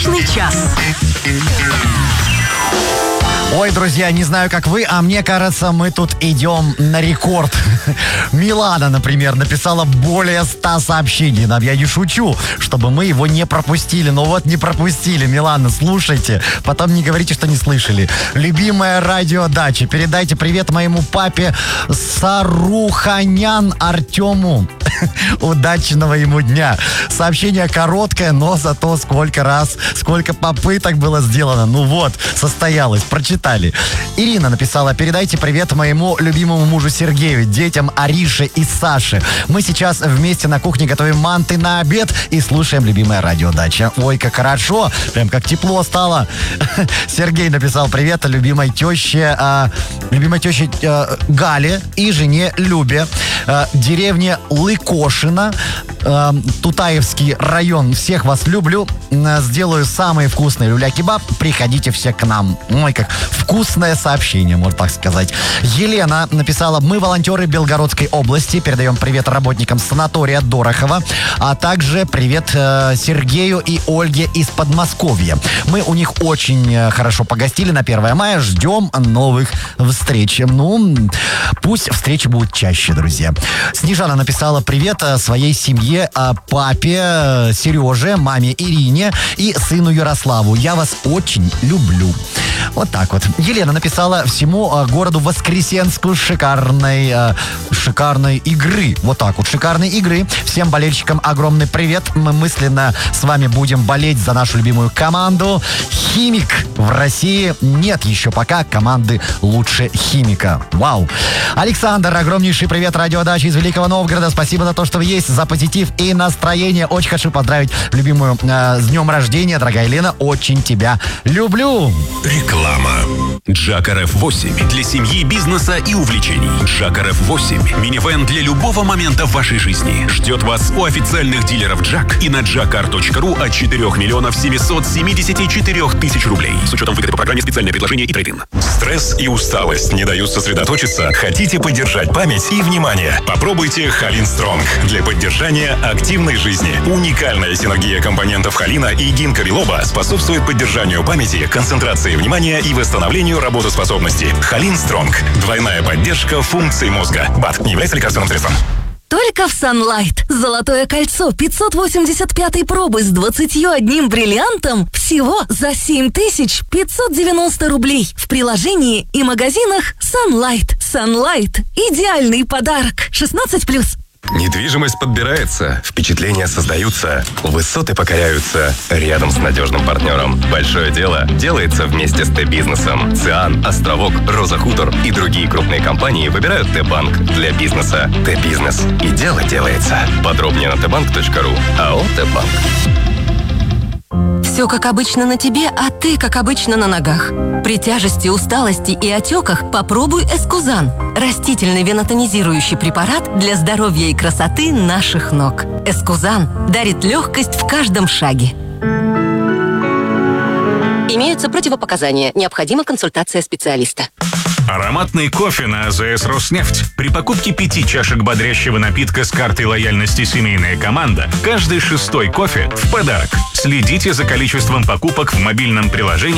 Удачный час. Ой, друзья, не знаю, как вы, а мне кажется, мы тут идем на рекорд. Милана, например, написала более 100 сообщений нам. Я не шучу, чтобы мы его не пропустили. Но вот не пропустили. Милана, слушайте. Потом не говорите, что не слышали. Любимая радиодача. Передайте привет моему папе Саруханян Артему. Удачного ему дня. Сообщение короткое, но зато сколько попыток было сделано. Ну вот, состоялось. Прочитали. Ирина написала: передайте привет моему любимому мужу Сергею, детям Арише и Саше. Мы сейчас вместе на кухне готовим манты на обед и слушаем любимая радиодача. Ой, как хорошо. Прям как тепло стало. Сергей написал привет любимой теще Гале и жене Любе. Деревня Лыкошино, Тутаевский район. Всех вас люблю. Сделаю самые вкусные люля-кебаб. Приходите все к нам. Ой, как вкусное сообщение, можно так сказать. Елена написала: мы волонтеры Белгородской области. Передаем привет работникам санатория Дорохова. А также привет Сергею и Ольге из Подмосковья. Мы у них очень хорошо погостили на 1 мая. Ждем новых встреч. Ну, пусть встречи будут чаще, друзья. Снежана написала привет своей семье, папе Сереже, маме Ирине и сыну Ярославу. Я вас очень люблю. Вот так вот. Елена написала всему городу Воскресенску шикарной игры. Вот так вот, шикарной игры. Всем болельщикам огромный привет. Мы мысленно с вами будем болеть за нашу любимую команду. Химик. В России нет еще пока команды лучше Химика. Вау. Александр, огромнейший привет, радиодача из Великого Новгорода. Спасибо за то, что вы есть, за позитив и настроение. Очень хочу поздравить любимую с днем рождения, дорогая Елена. Очень тебя люблю. Реклама. Джак RF8 для семьи, бизнеса и увлечений. Джак RF8 – минивэн для любого момента в вашей жизни. Ждет вас у официальных дилеров Джак и на jackar.ru от 4 миллионов 774 тысяч рублей. С учетом выгоды по программе специальное предложение и трейд-ин. Стресс и усталость не дают сосредоточиться? Хотите поддержать память и внимание? Попробуйте Халин Стронг для поддержания активной жизни. Уникальная синергия компонентов холина и гинка билоба способствует поддержанию памяти, концентрации внимания и восстановлению работоспособности. Халин Стронг. Двойная поддержка функций мозга. БАД не является лекарственным средством. Только в Sunlight. Золотое кольцо 585 пробы с 21 бриллиантом всего за 7590 рублей. В приложении и магазинах Sunlight. Sunlight. Идеальный подарок. 16+. Недвижимость подбирается, впечатления создаются, высоты покоряются рядом с надежным партнером. Большое дело делается вместе с Т-бизнесом. Циан, Островок, Роза Хутор и другие крупные компании выбирают Т-банк для бизнеса. Т-бизнес. И дело делается. Подробнее на tbank.ru. АО Т-банк. Все как обычно на тебе, а ты как обычно на ногах. При тяжести, усталости и отеках попробуй Эскузан. Растительный венотонизирующий препарат для здоровья и красоты наших ног. Эскузан дарит легкость в каждом шаге. Имеются противопоказания. Необходима консультация специалиста. Ароматный кофе на АЗС «Роснефть». При покупке 5 чашек бодрящего напитка с картой лояльности «Семейная команда» каждый 6-й кофе в подарок. Следите за количеством покупок в мобильном приложении